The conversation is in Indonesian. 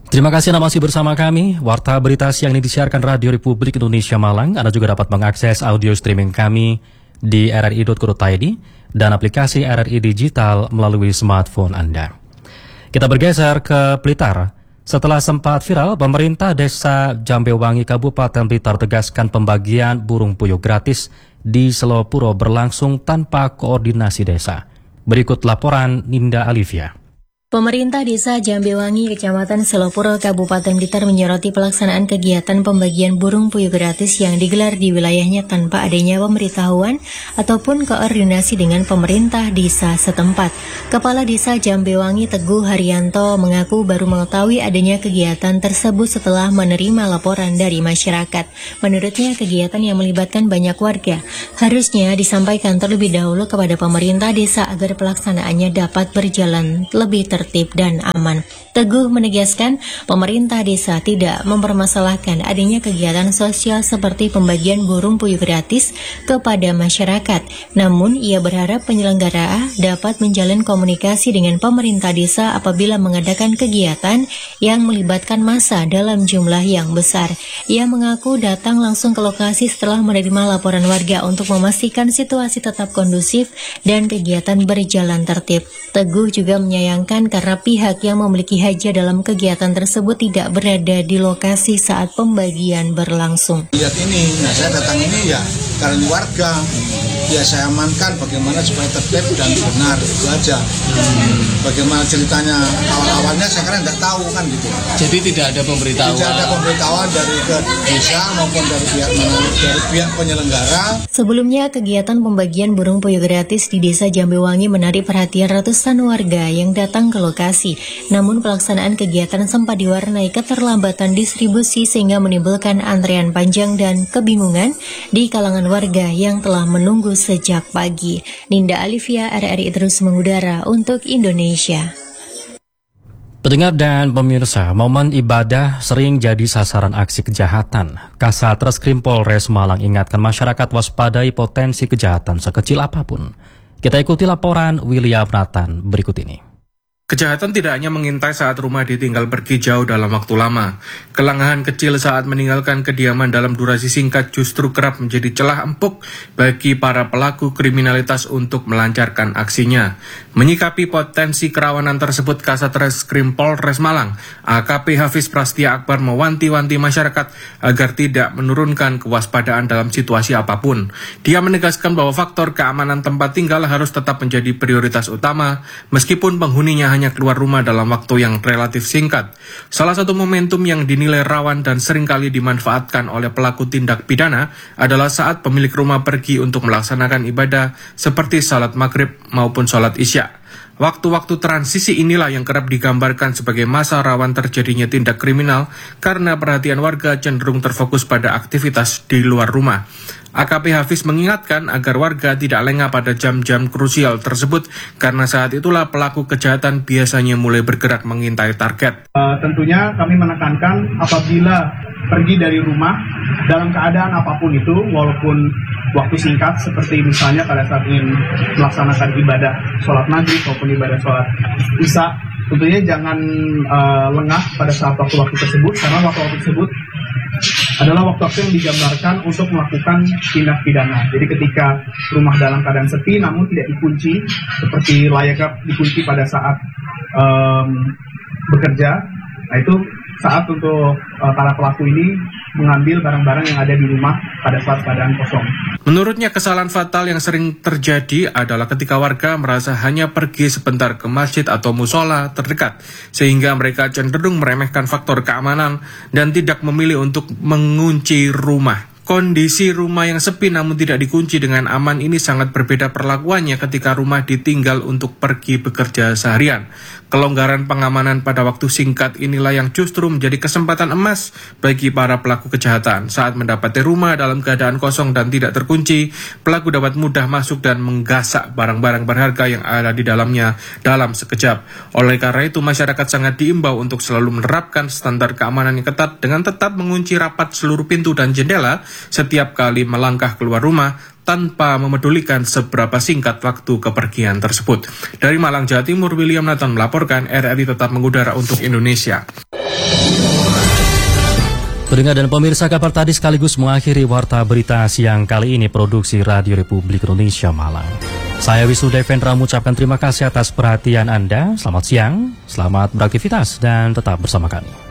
Terima kasih Anda masih bersama kami. Warta Berita Siang ini disiarkan Radio Republik Indonesia Malang. Anda juga dapat mengakses audio streaming kami di rri.co.id dan aplikasi RRI Digital melalui smartphone Anda. Kita bergeser ke Blitar. Setelah sempat viral, pemerintah Desa Jambewangi Kabupaten Blitar tegaskan pembagian burung puyuh gratis di Selopuro berlangsung tanpa koordinasi desa. Berikut laporan Ninda Alivia. Pemerintah Desa Jambewangi, Kecamatan Selopuro, Kabupaten Blitar menyoroti pelaksanaan kegiatan pembagian burung puyuh gratis yang digelar di wilayahnya tanpa adanya pemberitahuan ataupun koordinasi dengan pemerintah desa setempat. Kepala Desa Jambewangi Teguh Haryanto mengaku baru mengetahui adanya kegiatan tersebut setelah menerima laporan dari masyarakat. Menurutnya, kegiatan yang melibatkan banyak warga harusnya disampaikan terlebih dahulu kepada pemerintah desa agar pelaksanaannya dapat berjalan lebih tertib dan aman. Teguh menegaskan pemerintah desa tidak mempermasalahkan adanya kegiatan sosial seperti pembagian burung puyuh gratis kepada masyarakat. Namun, ia berharap penyelenggara dapat menjalin komunikasi dengan pemerintah desa apabila mengadakan kegiatan yang melibatkan massa dalam jumlah yang besar. Ia mengaku datang langsung ke lokasi setelah menerima laporan warga untuk memastikan situasi tetap kondusif dan kegiatan berjalan tertib. Teguh juga menyayangkan karena pihak yang memiliki hajat dalam kegiatan tersebut tidak berada di lokasi saat pembagian berlangsung. Lihat ini, saya datang ini ya karena warga, ya saya amankan bagaimana supaya tertib dan benar, itu aja. Bagaimana ceritanya awal-awalnya saya kan tidak tahu kan gitu. Jadi tidak ada pemberitahuan? Tidak ada pemberitahuan dari ke desa maupun dari pihak penyelenggara. Sebelumnya, kegiatan pembagian burung puyuh gratis di Desa Jambewangi menarik perhatian ratusan warga yang datang ke lokasi. Namun pelaksanaan kegiatan sempat diwarnai keterlambatan distribusi sehingga menimbulkan antrean panjang dan kebingungan di kalangan warga yang telah menunggu sejak pagi. Ninda Alivia, RRI terus mengudara untuk Indonesia. Pendengar dan pemirsa, momen ibadah sering jadi sasaran aksi kejahatan. Kasat Reskrim Polres Malang ingatkan masyarakat waspadai potensi kejahatan sekecil apapun. Kita ikuti laporan William Nathan berikut ini. Kejahatan tidak hanya mengintai saat rumah ditinggal pergi jauh dalam waktu lama. Kelangahan kecil saat meninggalkan kediaman dalam durasi singkat justru kerap menjadi celah empuk bagi para pelaku kriminalitas untuk melancarkan aksinya. Menyikapi potensi kerawanan tersebut, Kasat Reskrim Polres Malang, AKP Hafiz Prastia Akbar mewanti-wanti masyarakat agar tidak menurunkan kewaspadaan dalam situasi apapun. Dia menegaskan bahwa faktor keamanan tempat tinggal harus tetap menjadi prioritas utama, meskipun penghuninya hanya keluar rumah dalam waktu yang relatif singkat. Salah satu momentum yang dinilai rawan dan seringkali dimanfaatkan oleh pelaku tindak pidana adalah saat pemilik rumah pergi untuk melaksanakan ibadah seperti salat maghrib maupun salat isya. Waktu-waktu transisi inilah yang kerap digambarkan sebagai masa rawan terjadinya tindak kriminal karena perhatian warga cenderung terfokus pada aktivitas di luar rumah. AKP Hafiz mengingatkan agar warga tidak lengah pada jam-jam krusial tersebut karena saat itulah pelaku kejahatan biasanya mulai bergerak mengintai target. Tentunya kami menekankan apabila pergi dari rumah dalam keadaan apapun itu, walaupun waktu singkat seperti misalnya pada saat ingin melaksanakan ibadah sholat maghrib maupun ibadah sholat isya, tentunya jangan lengah pada saat waktu-waktu tersebut karena waktu-waktu tersebut adalah waktu-waktu yang digambarkan untuk melakukan tindak pidana. Jadi ketika rumah dalam keadaan sepi namun tidak dikunci seperti layaknya dikunci pada saat bekerja, nah itu saat untuk para pelaku ini mengambil barang-barang yang ada di rumah pada saat keadaan kosong. Menurutnya kesalahan fatal yang sering terjadi adalah ketika warga merasa hanya pergi sebentar ke masjid atau musola terdekat, sehingga mereka cenderung meremehkan faktor keamanan dan tidak memilih untuk mengunci rumah. Kondisi rumah yang sepi namun tidak dikunci dengan aman ini sangat berbeda perlakuannya ketika rumah ditinggal untuk pergi bekerja seharian. Kelonggaran pengamanan pada waktu singkat inilah yang justru menjadi kesempatan emas bagi para pelaku kejahatan. Saat mendapati rumah dalam keadaan kosong dan tidak terkunci, pelaku dapat mudah masuk dan menggasak barang-barang berharga yang ada di dalamnya dalam sekejap. Oleh karena itu, masyarakat sangat diimbau untuk selalu menerapkan standar keamanan yang ketat dengan tetap mengunci rapat seluruh pintu dan jendela setiap kali melangkah keluar rumah tanpa memedulikan seberapa singkat waktu kepergian tersebut. Dari Malang, Jawa Timur, William Nathan melaporkan, RRI tetap mengudara untuk Indonesia. Pendengar dan pemirsa, kabar tadi sekaligus mengakhiri Warta Berita siang kali ini produksi Radio Republik Indonesia Malang. Saya Wisnu Devendra mengucapkan terima kasih atas perhatian Anda. Selamat siang, selamat beraktivitas, dan tetap bersama kami.